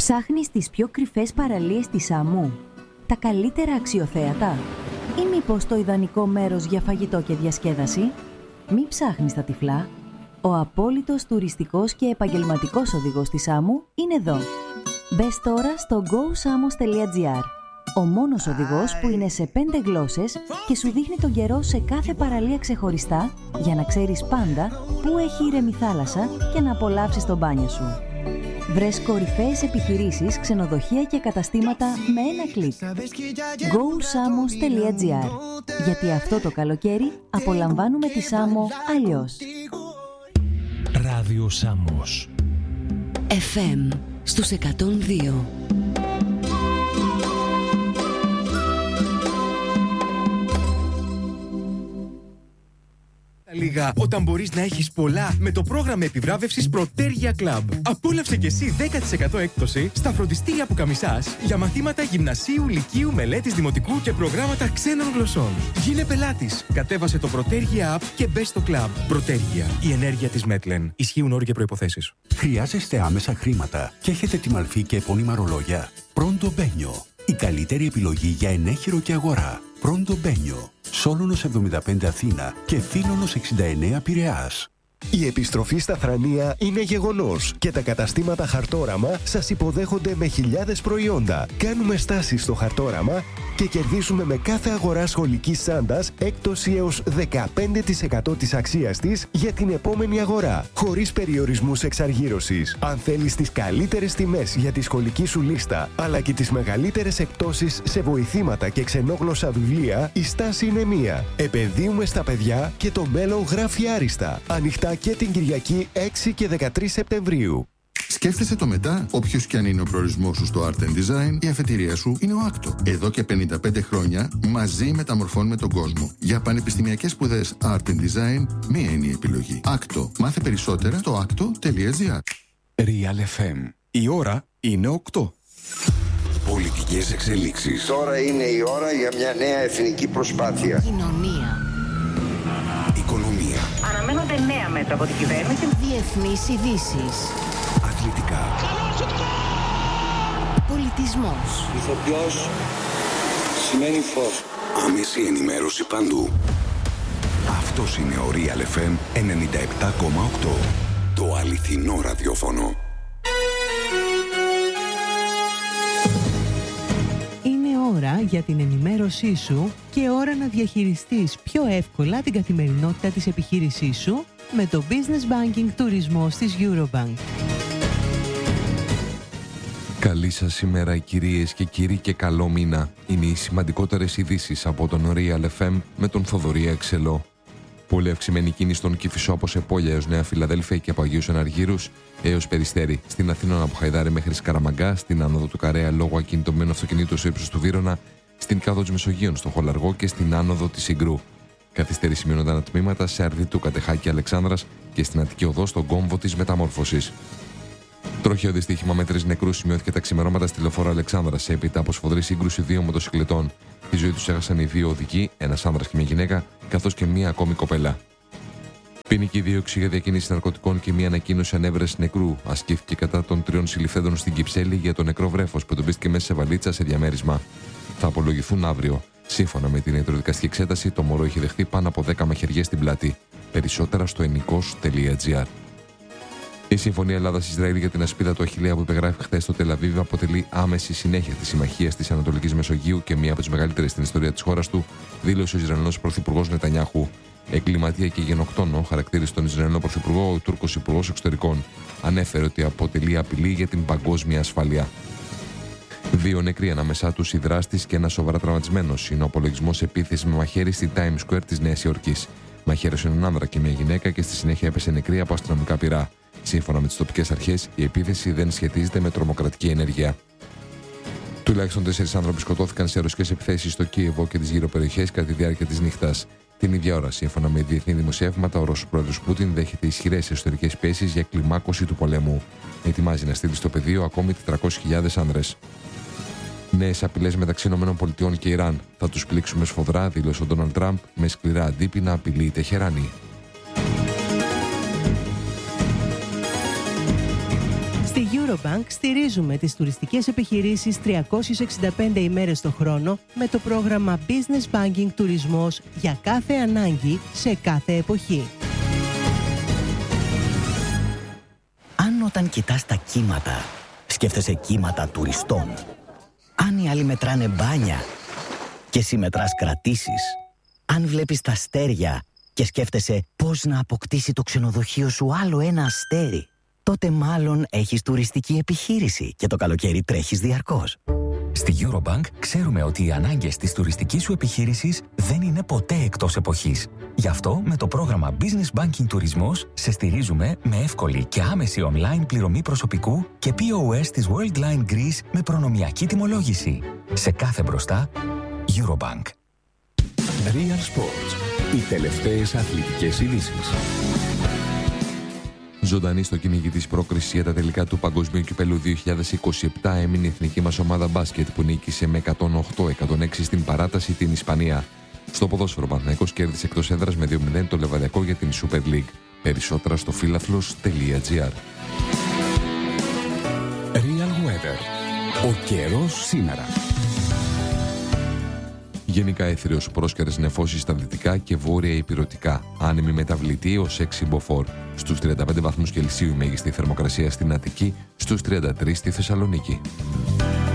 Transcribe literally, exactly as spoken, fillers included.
Ψάχνεις τις πιο κρυφές παραλίες της Σάμου, τα καλύτερα αξιοθέατα ή μήπως το ιδανικό μέρος για φαγητό και διασκέδαση? Μην ψάχνεις τα τυφλά. Ο απόλυτος τουριστικός και επαγγελματικός οδηγός της Σάμου είναι εδώ. Μπες τώρα στο γκο σάμος τελεία τζι άρ. Ο μόνος οδηγός που είναι σε πέντε γλώσσες και σου δείχνει τον καιρό σε κάθε παραλία ξεχωριστά για να ξέρεις πάντα πού έχει ήρεμη θάλασσα και να απολαύσεις το μπάνιο σου. Βρες κορυφαίες επιχειρήσεις, ξενοδοχεία και καταστήματα με ένα κλικ. γκο σάμος τελεία τζι άρ. Γιατί αυτό το καλοκαίρι απολαμβάνουμε τη Σάμο αλλιώς. Ράδιο Σάμος εφ εμ στους εκατόν δύο. Λίγα όταν μπορείς να έχεις πολλά με το πρόγραμμα επιβράβευσης Προτέργεια Club. Απόλαυσε και εσύ δέκα τοις εκατό έκπτωση στα φροντιστήρια που καμισάς για μαθήματα γυμνασίου, λυκείου, μελέτης, δημοτικού και προγράμματα ξένων γλωσσών. Γίνε πελάτης. Κατέβασε το Προτέργεια App και μπες στο Club. Προτέργεια. Η ενέργεια της Μέτλεν. Ισχύουν όροι και προϋποθέσεις. Χρειάζεστε άμεσα χρήματα και έχετε τη μαλφή και επώνυμα ρολόγια? Pronto Benio. Η καλύτερη επιλογή για ενέχειρο και αγορά. Pronto Benio. Σόλωνος εβδομήντα πέντε Αθήνα και Θήλωνος εξήντα εννέα Πειραιάς. Η επιστροφή στα Θρανία είναι γεγονός και τα καταστήματα Χαρτόραμα σας υποδέχονται με χιλιάδες προϊόντα. Κάνουμε στάσεις στο Χαρτόραμα και κερδίζουμε με κάθε αγορά σχολικής σάντας έκπτωση έως δεκαπέντε τοις εκατό της αξίας της για την επόμενη αγορά, χωρίς περιορισμούς εξαργύρωσης. Αν θέλεις τις καλύτερες τιμές για τη σχολική σου λίστα, αλλά και τις μεγαλύτερες εκπτώσεις σε βοηθήματα και ξενόγλωσσα βιβλία, η στάση είναι μία. Επενδύουμε στα παιδιά και το μέλλον γράφει άριστα. Ανοιχτά και την Κυριακή έξι και δεκατρείς Σεπτεμβρίου. Σκέφτεσαι το μετά. Όποιος και αν είναι ο προορισμός σου στο Art and Design, η αφετηρία σου είναι ο άκτο. Εδώ και πενήντα πέντε χρόνια μαζί μεταμορφώνουμε τον κόσμο. Για πανεπιστημιακές σπουδές Art and Design, μία είναι η επιλογή. άκτο. Μάθε περισσότερα στο άκτο τελεία τζι άρ. Real εφ εμ. Η ώρα είναι οκτώ. Πολιτικές εξελίξεις. Τώρα είναι η ώρα για μια νέα εθνική προσπάθεια. Κοινωνία. Οικονομία. Αναμένονται νέα μέτρα από την κυβέρνηση. Διεθνείς ειδήσεις. Αθλητικά. Πολιτισμός. Ηθοποιός σημαίνει φως. Άμεση ενημέρωση παντού. Αυτός είναι ο Real εφ εμ ενενήντα επτά κόμμα οκτώ. Το αληθινό ραδιόφωνο. Ώρα για την ενημέρωσή σου και ώρα να διαχειριστείς πιο εύκολα την καθημερινότητα της επιχείρησής σου με το Business Banking Τουρισμός της Eurobank. Καλή σας ημέρα κυρίες και κύριοι και καλό μήνα. Είναι οι σημαντικότερες ειδήσεις από τον Real εφ εμ με τον Θοδωρή Εξελό. Πολύ αυξημένη κίνηση στον Κηφισό από Σεπόλια έως Νέα Φιλαδέλφια και από Αγίους Εναργύρους έως Περιστέρι. Στην Αθήνα από Χαϊδάρη μέχρι Σκαραμαγκά, στην άνοδο του Καρέα λόγω ακινητωμένου αυτοκινήτου στο ύψος του Βύρωνα, στην κάδο της Μεσογείων στο Χολαργό και στην άνοδο της Συγκρού. Καθυστέρηση μειώνονταν τμήματα σε Αρδιτού, Κατεχάκη, Αλεξάνδρας και στην Αττική Οδό στον κόμβο της Μεταμόρφωσης. Τροχαίο δυστύχημα με τρεις νεκρούς σημειώθηκε τα ξημερώματα στη λεωφόρο Αλεξάνδρας έπειτα από σφοδρή σύγκρουση δύο μοτοσυκλετών. Τη ζωή τους έχασαν οι δύο οδηγοί, ένας άνδρας και μια γυναίκα, καθώς και μια ακόμη κοπέλα. Ποινική δίωξη για διακίνηση ναρκωτικών και μια ανακοίνωση ανέβρεση νεκρού ασκήθηκε κατά των τριών συλληφθέντων στην Κυψέλη για το νεκρό βρέφος που εντοπίστηκε μέσα σε βαλίτσα σε διαμέρισμα. Θα απολογηθούν αύριο. Σύμφωνα με την ιατροδικαστική εξέταση, το μωρό είχε δεχθεί πάνω από δέκα μαχαιριές στην πλάτη. Περισσότερα στο ενικός τελεία τζι άρ. Η Συμφωνία Ελλάδα-Ισραήλ για την ασπίδα του Αχιλλέα που υπεγράφει χθες στο Τελαβίβ αποτελεί άμεση συνέχεια της συμμαχίας της Ανατολικής Μεσογείου και μία από τις μεγαλύτερες στην ιστορία της χώρας του, δήλωσε ο Ισραηλινός Πρωθυπουργός Νετανιάχου. Εγκληματία και γενοκτόνο χαρακτήρισε τον Ισραηλινό Πρωθυπουργό ο Τούρκος Υπουργός Εξωτερικών. Ανέφερε ότι αποτελεί απειλή για την παγκόσμια ασφάλεια. Δύο νεκροί ανάμεσά τους, οι δράστης και ένα σοβαρά τραυματισμένος, είναι ο απολογισμός επίθεση με μαχαίρι στη Times Square της Νέας Υόρκης. Μαχαίρωσε έναν άνδρα και μια γυναίκα και στη συνέχεια έπεσε νεκρή από αστυνομικά πυρά. Σύμφωνα με τις τοπικές αρχές, η επίθεση δεν σχετίζεται με τρομοκρατική ενέργεια. Τουλάχιστον τέσσερις άνθρωποι σκοτώθηκαν σε ρωσικές επιθέσεις στο Κίεβο και τις γύρω περιοχές κατά τη διάρκεια της νύχτας. Την ίδια ώρα, σύμφωνα με διεθνή δημοσιεύματα, ο Ρώσος πρόεδρος Πούτιν δέχεται ισχυρές εσωτερικές πιέσεις για κλιμάκωση του πολέμου. Ετοιμάζει να στείλει στο πεδίο ακόμη τετρακόσιες χιλιάδες άνδρες. Νέες απειλές μεταξύ ΗΠΑ και Ιράν. Θα τους πλήξουμε σφοδρά, δήλωσε ο Ντόναλντ Τραμπ, με σκληρά αντίπεινα απειλεί η Τεχεράνη. Στη Eurobank στηρίζουμε τις τουριστικές επιχειρήσεις τριακόσιες εξήντα πέντε ημέρες το χρόνο με το πρόγραμμα Business Banking Τουρισμός για κάθε ανάγκη σε κάθε εποχή. Αν όταν κοιτάς τα κύματα, σκέφτεσαι κύματα τουριστών. Αν οι άλλοι μετράνε μπάνια και εσύ μετράς κρατήσεις. Αν βλέπεις τα αστέρια και σκέφτεσαι πώς να αποκτήσει το ξενοδοχείο σου άλλο ένα αστέρι, τότε μάλλον έχεις τουριστική επιχείρηση και το καλοκαίρι τρέχεις διαρκώς. Στη Eurobank ξέρουμε ότι οι ανάγκες της τουριστικής σου επιχείρησης δεν είναι ποτέ εκτός εποχής. Γι' αυτό με το πρόγραμμα Business Banking Τουρισμός σε στηρίζουμε με εύκολη και άμεση online πληρωμή προσωπικού και πι ο ες της Worldline Greece με προνομιακή τιμολόγηση. Σε κάθε μπροστά, Eurobank. Real Sports. Οι τελευταίες αθλητικές ειδήσεις. Ζωντανή στο κυνήγι της πρόκρισης για τα τελικά του Παγκοσμίου Κυπέλλου δύο χιλιάδες είκοσι επτά έμεινε η εθνική μας ομάδα μπάσκετ που νίκησε με εκατόν οκτώ εκατόν έξι στην παράταση την Ισπανία. Στο ποδόσφαιρο, ο Παναθηναϊκός κέρδισε εκτός έδρας με δύο μηδέν το Λεβαδιακό για την Super League. Περισσότερα στο φύλαθλος τελεία τζι άρ. Real Weather. Ο καιρός σήμερα. Γενικά έθριος πρόσκαιρες νεφώσεις στα δυτικά και βόρεια ηπειρωτικά. Άνεμη μεταβλητή ως έξι μποφόρ. Στους τριάντα πέντε βαθμούς Κελσίου η μέγιστη θερμοκρασία στην Αττική, στους τριάντα τρεις στη Θεσσαλονίκη.